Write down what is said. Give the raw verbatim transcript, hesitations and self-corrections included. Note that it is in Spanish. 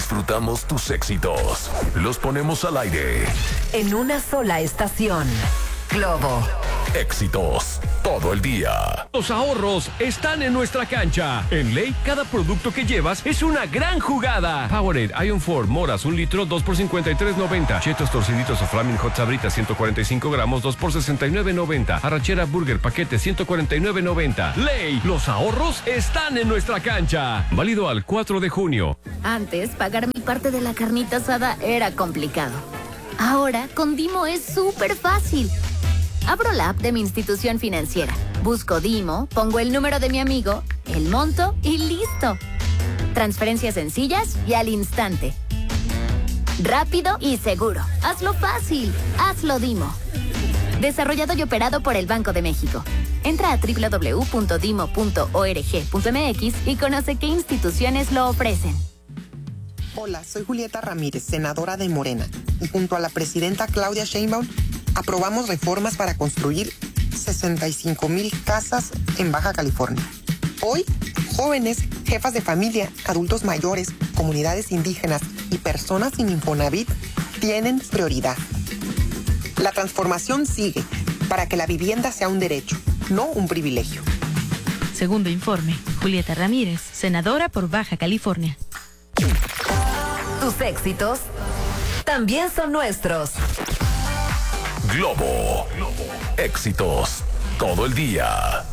disfrutamos tus éxitos. Los ponemos al aire. En una sola estación. Globo. Éxitos todo el día. Los ahorros están en nuestra cancha. En Ley, cada producto que llevas es una gran jugada. Powerade, Iron cuatro, moras, un litro, dos por cincuenta y tres noventa. Chetos torciditos o Flaming Hot Sabritas, ciento cuarenta y cinco gramos, dos por sesenta y nueve noventa. Arrachera Burger, paquete, ciento cuarenta y nueve noventa. Ley, los ahorros están en nuestra cancha. Válido al cuatro de junio. Antes, pagar mi parte de la carnita asada era complicado. Ahora, con Dimo es súper fácil. Abro la app de mi institución financiera, busco Dimo, pongo el número de mi amigo, el monto y listo. Transferencias sencillas y al instante. Rápido y seguro. Hazlo fácil. Hazlo Dimo. Desarrollado y operado por el Banco de México. Entra a doble u doble u doble u punto dimo punto org punto m x y conoce qué instituciones lo ofrecen. Hola, soy Julieta Ramírez, senadora de Morena, y junto a la presidenta Claudia Sheinbaum aprobamos reformas para construir sesenta y cinco mil casas en Baja California. Hoy, jóvenes, jefas de familia, adultos mayores, comunidades indígenas y personas sin Infonavit tienen prioridad. La transformación sigue para que la vivienda sea un derecho, no un privilegio. Segundo informe, Julieta Ramírez, senadora por Baja California. Tus éxitos también son nuestros. Globo. Éxitos todo el día.